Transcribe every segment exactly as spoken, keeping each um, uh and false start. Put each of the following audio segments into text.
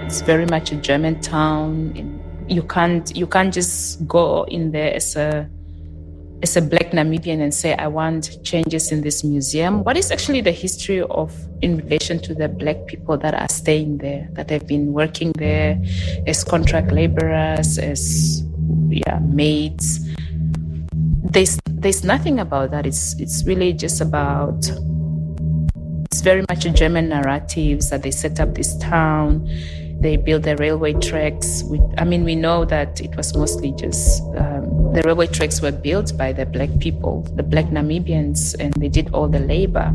It's very much a German town. You can't you can't just go in there as a as a Black Namibian and say, I want changes in this museum. What is actually the history of in relation to the Black people that are staying there, that have been working there as contract laborers, as yeah, maids? There's there's nothing about that. It's it's really just about, it's very much a German narratives that they set up this town. They built the railway tracks. We, I mean, we know that it was mostly just, um, the railway tracks were built by the Black people, the Black Namibians, and they did all the labor.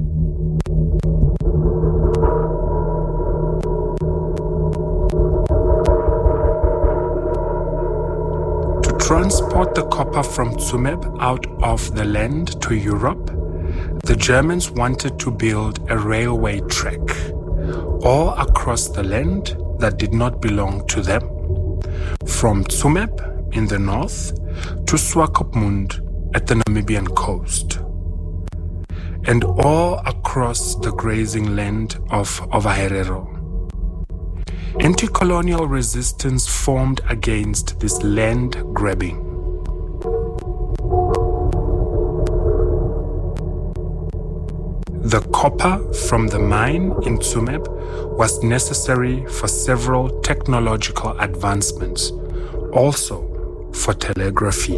To transport the copper from Tsumeb out of the land to Europe, the Germans wanted to build a railway track all across the land that did not belong to them, from Tsumeb in the north to Swakopmund at the Namibian coast, and all across the grazing land of Ovaherero. Anti-colonial resistance formed against this land grabbing. The copper from the mine in Tsumeb was necessary for several technological advancements, also for telegraphy.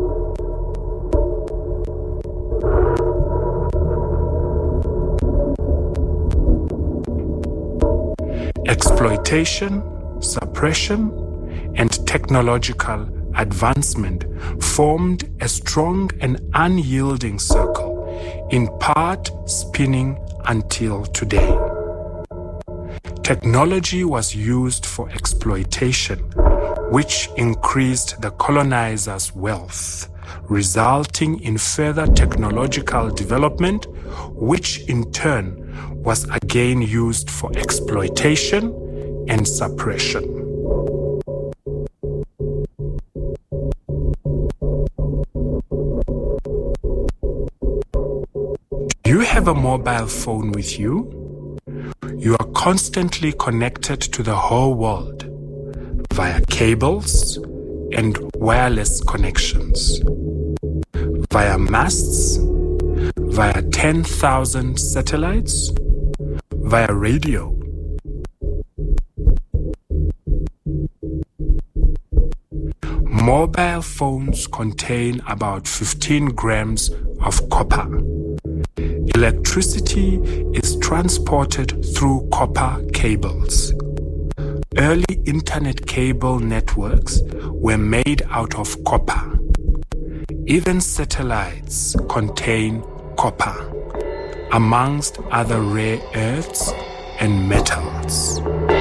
Exploitation, suppression, and technological advancement formed a strong and unyielding circle, in part spinning until today. Technology was used for exploitation, which increased the colonizers' wealth, resulting in further technological development, which in turn was again used for exploitation and suppression. Do you have a mobile phone with you? You are constantly connected to the whole world via cables and wireless connections, via masts, via ten thousand satellites, via radio. Mobile phones contain about fifteen grams of copper. Electricity is transported through copper cables. Early internet cable networks were made out of copper. Even satellites contain copper, amongst other rare earths and metals.